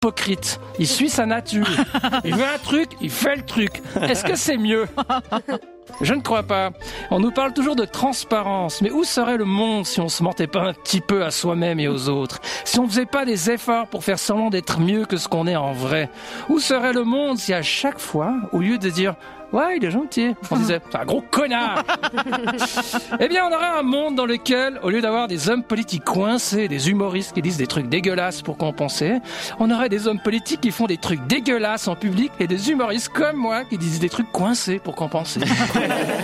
hypocrite. Il suit sa nature. Il veut un truc, il fait le truc. Est-ce que c'est mieux ? Je ne crois pas. On nous parle toujours de transparence, mais où serait le monde si on se mentait pas un petit peu à soi-même et aux autres ? Si on faisait pas des efforts pour faire semblant d'être mieux que ce qu'on est en vrai ? Où serait le monde si à chaque fois, au lieu de dire « Ouais, il est gentil », on disait « C'est un gros connard !» Eh bien, on aurait un monde dans lequel, au lieu d'avoir des hommes politiques coincés, des humoristes qui disent des trucs dégueulasses pour compenser, on aurait des hommes politiques qui font des trucs dégueulasses en public et des humoristes comme moi qui disent des trucs coincés pour compenser.